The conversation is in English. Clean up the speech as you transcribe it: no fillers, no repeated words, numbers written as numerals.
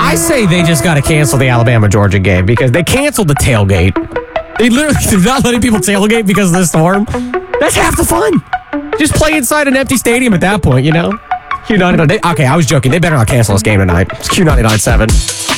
I say they just got to cancel the Alabama-Georgia game because they canceled the tailgate. They literally did not letting people tailgate because of the storm. That's half the fun. Just play inside an empty stadium at that point, you know? Q99. Okay, I was joking. They better not cancel this game tonight. It's Q99.7.